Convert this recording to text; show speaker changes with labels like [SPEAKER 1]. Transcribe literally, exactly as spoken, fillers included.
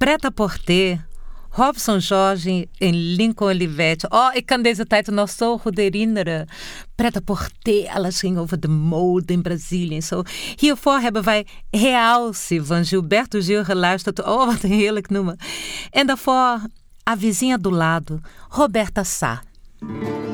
[SPEAKER 1] Prêt-à-porter, Robson Jorge en Lincoln Olivetti. Oh, ik kan deze tijd nog zo goed herinneren. Prêt-à-porter, alles ging over de mode in Brazilië en zo. Hiervoor hebben wij Realce van Gilberto Gil geluisterd. Oh, wat een heerlijk nummer. En daarvoor A Vizinha do Lado, Roberta Sá.